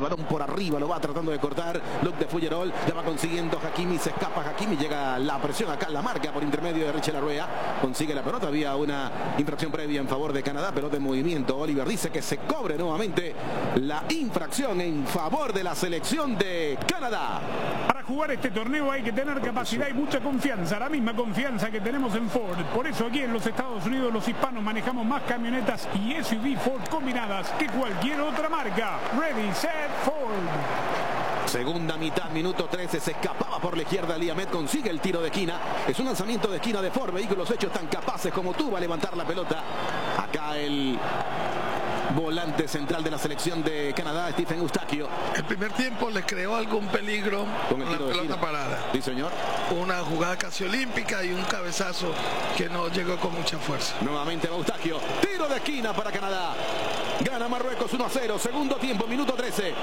balón por arriba, lo va tratando de cortar. Luke de Fuyerol, la va consiguiendo Hakimi, se escapa Hakimi, llega la presión acá, la marca por intermedio de Richel Arruea, consigue la pelota, había una infracción previa en favor de Canadá, pelota en movimiento. Oliver dice que se cobre nuevamente la infracción en favor de la selección de Canadá. Para jugar este torneo hay que tener capacidad y mucha confianza, la misma confianza que tenemos en Ford. Por eso aquí en los Estados Unidos los hispanos manejamos más camionetas y SUV Ford combinadas que cualquier otra marca. Ready, set, Ford. Segunda mitad, minuto 13, se escapaba por la izquierda Liamet, consigue el tiro de esquina. Es un lanzamiento de esquina de Ford, vehículos hechos tan capaces como tú va a levantar la pelota. Acá el volante central de la selección de Canadá, Stephen Eustaquio. El primer tiempo le creó algún peligro con el la tiro de pelota esquina. parada. Sí, señor. Una jugada casi olímpica y un cabezazo que no llegó con mucha fuerza. Nuevamente Eustaquio, tiro de esquina para Canadá. Gana Marruecos 1-0, segundo tiempo, minuto 13.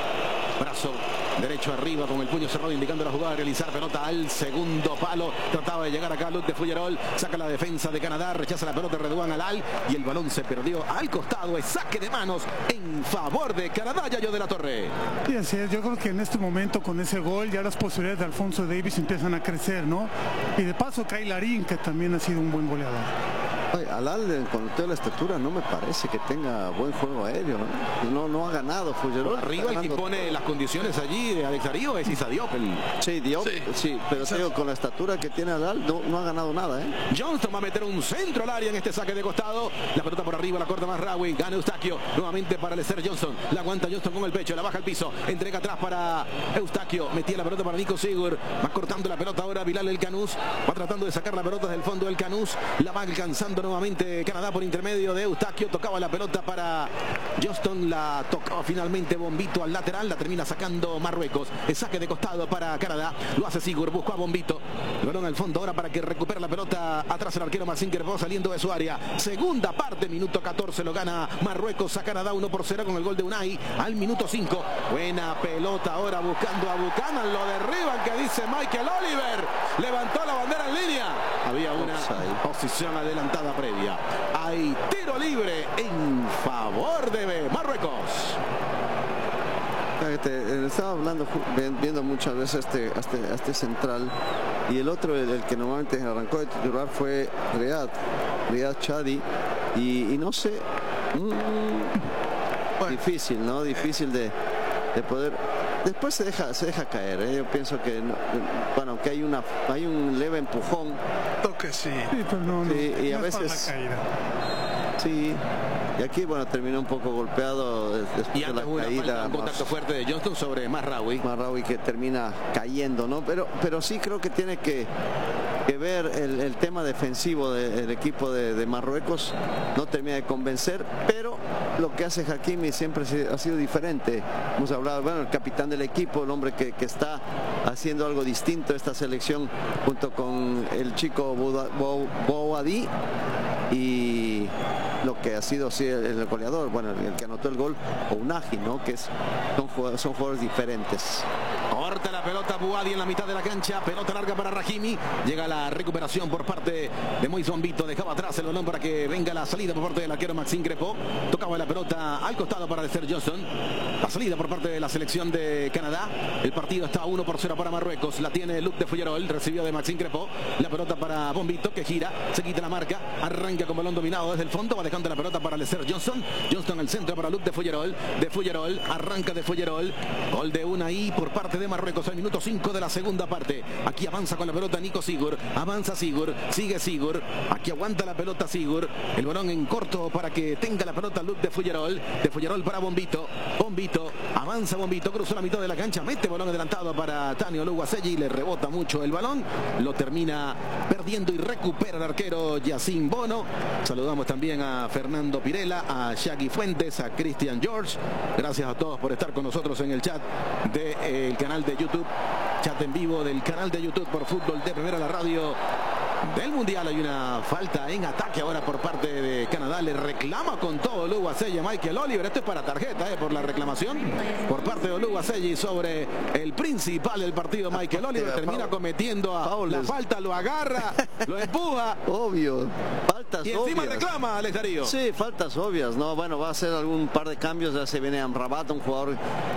Brazo derecho arriba con el puño cerrado indicando la jugada de realizar, pelota al segundo palo, trataba de llegar acá Luke de Fuyerol, saca la defensa de Canadá, rechaza la pelota Redouane Alal y el balón se perdió al costado, es saque de manos en favor de Canadá. Yayo de la Torre. Sí, así es. Yo creo que en este momento con ese gol ya las posibilidades de Alfonso Davies empiezan a crecer, ¿no? Y de paso Kyle Larin, que también ha sido un buen goleador. Alal, con toda la estatura, no me parece que tenga buen juego aéreo, no ha ganado Fuyerol. Arriba el que pone las condiciones allí, Alex Darío, es Issa Diop. Sí, Diop, sí, pero digo, con la estatura que tiene Alal, no ha ganado nada, ¿eh? Johnston va a meter un centro al área en este saque de costado. La pelota por arriba, la corta Mazraoui, gana Eustaquio, nuevamente para Lecer Johnson. La aguanta Johnston con el pecho, la baja al piso, entrega atrás para Eustaquio, metía la pelota para Nico Sigur, va cortando la pelota ahora Bilal El Canús, va tratando de sacar la pelota del fondo del Canús, la va alcanzando nuevamente Canadá por intermedio de Eustaquio, tocaba la pelota para Johnston, la tocaba finalmente Bombito al lateral, la termina sacando Marruecos, el saque de costado para Canadá, lo hace Sigur, buscó a Bombito, el balón al fondo ahora para que recupere la pelota atrás el arquero Marcin Kerpó saliendo de su área. Segunda parte, minuto 14, lo gana Marruecos a Canadá 1-0 con el gol de Unai al minuto 5. Buena pelota ahora buscando a Buchanan, lo derriban, que dice Michael Oliver, levantó la bandera en línea, había una posición adelantada previa. Hay tiro libre en favor de Marruecos. Estaba hablando, viendo muchas veces este central, y el otro, el que normalmente arrancó de titular, fue Riyad Chadi, y no sé, difícil, ¿no? Difícil de poder. Después se deja caer, ¿eh? Yo pienso que, bueno, aunque hay un leve empujón. Toque sí. Sí, pero no, sí, y a no es veces. para la caída. Sí. Y aquí, bueno, terminó un poco golpeado después de la caída. Un contacto fuerte de Johnston sobre Mazraoui. Mazraoui, que termina cayendo, ¿no? Pero sí creo que tiene que ver el tema defensivo del equipo de Marruecos. No termina de convencer, pero lo que hace Hakimi siempre ha sido diferente. Hemos hablado, bueno, el capitán del equipo, el hombre que está haciendo algo distinto esta selección junto con el chico Bouadi, y lo que ha sido el goleador, bueno, el que anotó el gol, Ounahi, ¿no? Que son jugadores diferentes. Corta la pelota Bouadi en la mitad de la cancha, pelota larga para Rahimi, llega la recuperación por parte de Moïse Bombito, dejaba atrás el balón para que venga la salida por parte del arquero Marcin Kerpó, tocaba la pelota al costado para Lecer Johnson, la salida por parte de la selección de Canadá, el partido está 1-0 para Marruecos, la tiene Luke de Fuyerol, recibió de Marcin Kerpó, la pelota para Bombito que gira, se quita la marca, arranca con balón dominado desde el fondo, va dejando la pelota para Lecer Johnson, Johnston al centro para Luke de Fuyerol, arranca de Fuyerol, gol de Unai por parte de Marruecos al minuto 5 de la segunda parte. Aquí avanza con la pelota Nico Sigur, avanza Sigur, sigue Sigur, aquí aguanta la pelota Sigur, el balón en corto para que tenga la pelota Luke de Fuyerol para Bombito, avanza Bombito, cruzó la mitad de la cancha, mete balón adelantado para Tani Oluwaseyi, le rebota mucho el balón, lo termina perdiendo y recupera el arquero Yacine Bono. Saludamos también a Fernando Pirela, a Shaggy Fuentes, a Christian George, gracias a todos por estar con nosotros en el chat del canal de YouTube, chat en vivo del canal de YouTube por Fútbol de Primera, la radio del Mundial. Hay una falta en ataque ahora por parte de Canadá, le reclama con todo Oluwaseyi a Michael Oliver, esto es para tarjeta por la reclamación por parte de Oluwaseyi sobre el principal del partido. Michael Oliver termina cometiendo la falta, lo agarra, lo empuja, obvio, faltas y encima obvias. reclama Alex Darío. Sí, faltas obvias, no, bueno, va a hacer algún par de cambios, ya se viene Amrabat, un jugador